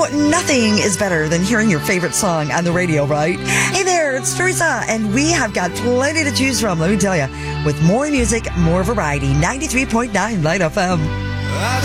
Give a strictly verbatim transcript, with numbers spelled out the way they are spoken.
know, nothing is better than hearing your favorite song on the radio, right? Hey there, it's Teresa, and we have got plenty to choose from, let me tell you. With more music, more variety, ninety-three point nine Light F M.